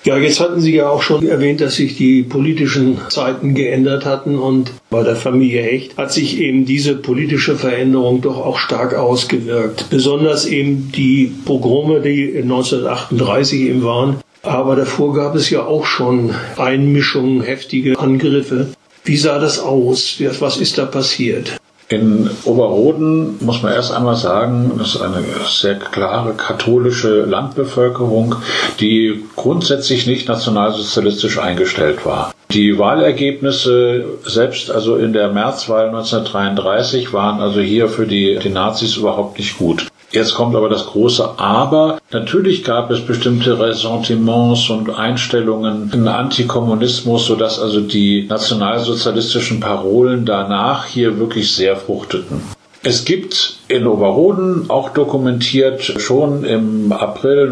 Ja, jetzt hatten Sie ja auch schon erwähnt, dass sich die politischen Zeiten geändert hatten und bei der Familie Hecht hat sich eben diese politische Veränderung doch auch stark ausgewirkt. Besonders eben die Pogrome, die 1938 eben waren. Aber davor gab es ja auch schon Einmischungen, heftige Angriffe. Wie sah das aus? Was ist da passiert? In Oberroden muss man erst einmal sagen, das ist eine sehr klare katholische Landbevölkerung, die grundsätzlich nicht nationalsozialistisch eingestellt war. Die Wahlergebnisse, selbst also in der Märzwahl 1933, waren also hier für die Nazis überhaupt nicht gut. Jetzt kommt aber das große Aber. Natürlich gab es bestimmte Ressentiments und Einstellungen in Antikommunismus, sodass also die nationalsozialistischen Parolen danach hier wirklich sehr fruchteten. Es gibt in Oberroden auch dokumentiert schon im April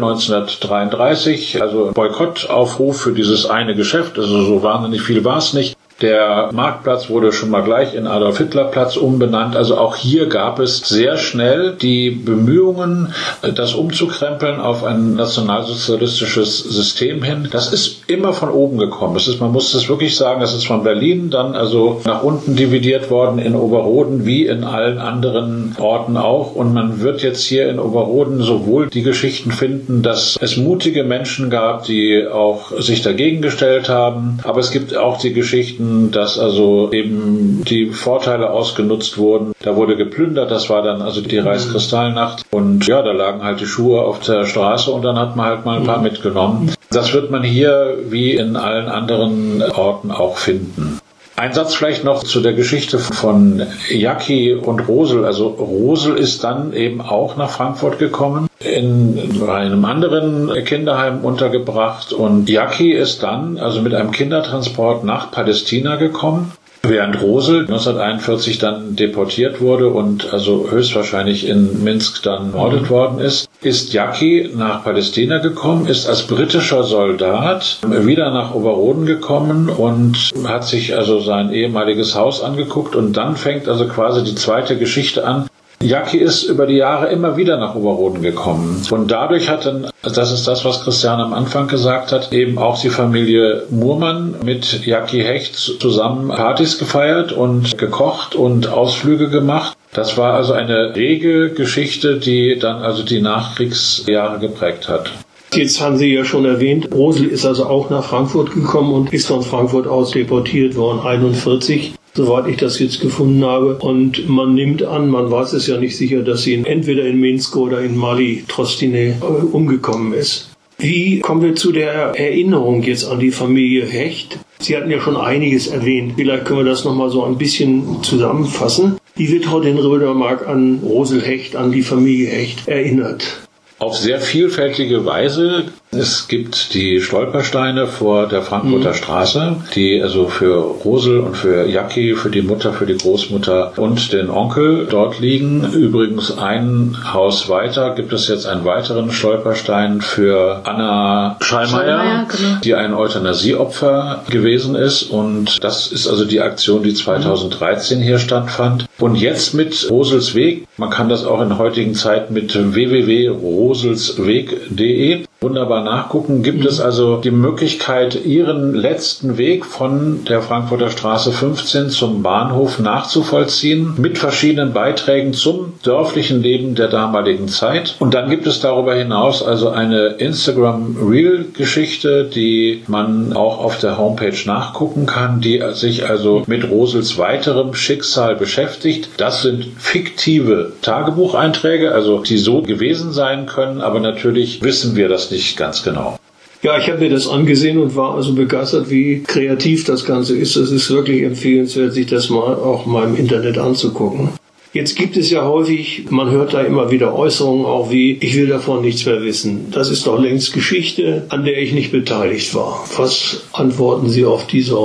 1933, also Boykottaufruf für dieses eine Geschäft, also so wahnsinnig viel war es nicht. Der Marktplatz wurde schon mal gleich in Adolf-Hitler-Platz umbenannt. Also auch hier gab es sehr schnell die Bemühungen, das umzukrempeln auf ein nationalsozialistisches System hin. Das ist immer von oben gekommen. Man muss das wirklich sagen, das ist von Berlin dann also nach unten dividiert worden in Oberroden wie in allen anderen Orten auch. Und man wird jetzt hier in Oberroden sowohl die Geschichten finden, dass es mutige Menschen gab, die auch sich dagegen gestellt haben. Aber es gibt auch die Geschichten, dass also eben die Vorteile ausgenutzt wurden. Da wurde geplündert, das war dann also die Reichskristallnacht. Und ja, da lagen halt die Schuhe auf der Straße und dann hat man halt mal ein paar mitgenommen. Das wird man hier wie in allen anderen Orten auch finden. Ein Satz vielleicht noch zu der Geschichte von Jackie und Rosel. Also Rosel ist dann eben auch nach Frankfurt gekommen, in einem anderen Kinderheim untergebracht und Jackie ist dann also mit einem Kindertransport nach Palästina gekommen. Während Rosel 1941 dann deportiert wurde und also höchstwahrscheinlich in Minsk dann ermordet worden ist Jackie nach Palästina gekommen, ist als britischer Soldat wieder nach Oberroden gekommen und hat sich also sein ehemaliges Haus angeguckt und dann fängt also quasi die zweite Geschichte an. Jackie ist über die Jahre immer wieder nach Oberroden gekommen. Und dadurch hat dann, das ist das, was Christian am Anfang gesagt hat, eben auch die Familie Muhrmann mit Jackie Hecht zusammen Partys gefeiert und gekocht und Ausflüge gemacht. Das war also eine rege Geschichte, die dann also die Nachkriegsjahre geprägt hat. Jetzt haben Sie ja schon erwähnt, Rosel ist also auch nach Frankfurt gekommen und ist von Frankfurt aus deportiert worden, 1941. Soweit ich das jetzt gefunden habe. Und man nimmt an, man weiß es ja nicht sicher, dass sie entweder in Minsk oder in Mali Trostine umgekommen ist. Wie kommen wir zu der Erinnerung jetzt an die Familie Hecht? Sie hatten ja schon einiges erwähnt. Vielleicht können wir das nochmal so ein bisschen zusammenfassen. Wie wird heute in Rödermark an Rosel Hecht, an die Familie Hecht erinnert? Auf sehr vielfältige Weise. Es gibt die Stolpersteine vor der Frankfurter Straße, die also für Rosel und für Jackie, für die Mutter, für die Großmutter und den Onkel dort liegen. Übrigens ein Haus weiter gibt es jetzt einen weiteren Stolperstein für Anna Schallmeier, genau, die ein Euthanasieopfer gewesen ist. Und das ist also die Aktion, die 2013 hier stattfand. Und jetzt mit Rosels Weg, man kann das auch in heutigen Zeiten mit www.roselsweg.de wunderbar nachgucken, gibt es also die Möglichkeit, Ihren letzten Weg von der Frankfurter Straße 15 zum Bahnhof nachzuvollziehen, mit verschiedenen Beiträgen zum dörflichen Leben der damaligen Zeit. Und dann gibt es darüber hinaus also eine Instagram-Reel-Geschichte, die man auch auf der Homepage nachgucken kann, die sich also mit Rosels weiterem Schicksal beschäftigt. Das sind fiktive Tagebucheinträge, also die so gewesen sein können, aber natürlich wissen wir das nicht ganz genau. Ja, ich habe mir das angesehen und war also begeistert, wie kreativ das Ganze ist. Es ist wirklich empfehlenswert, sich das auch mal im Internet anzugucken. Jetzt gibt es ja häufig, man hört da immer wieder Äußerungen auch wie, ich will davon nichts mehr wissen. Das ist doch längst Geschichte, an der ich nicht beteiligt war. Was antworten Sie auf diese